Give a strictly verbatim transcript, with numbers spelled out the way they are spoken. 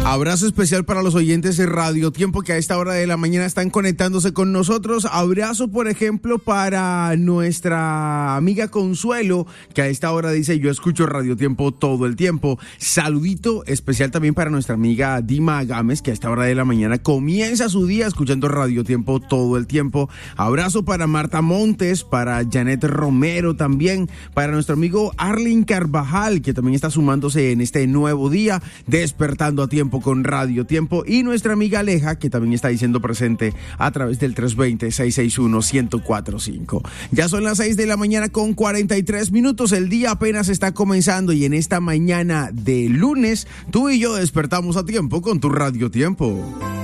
Abrazo especial para los oyentes de Radio Tiempo que a esta hora de la mañana están conectándose con nosotros. Abrazo, por ejemplo, para nuestra amiga Consuelo, que a esta hora dice: yo escucho Radio Tiempo todo el tiempo. Saludito especial también para nuestra amiga Dima Gámez, que a esta hora de la mañana comienza su día escuchando Radio Tiempo todo el tiempo. Abrazo para Marta Montes, para Janet Romero también, para nuestro amigo Arlin Carvajal, que también está sumándose en este nuevo día, despertando a tiempo con Radio Tiempo, y nuestra amiga Aleja, que también está diciendo presente a través del tres dos cero, seis seis uno, uno cero cuatro cinco. Ya son las seis de la mañana con cuarenta y tres minutos, el día apenas está comenzando y en esta mañana de lunes, tú y yo despertamos a tiempo con tu Radio Tiempo.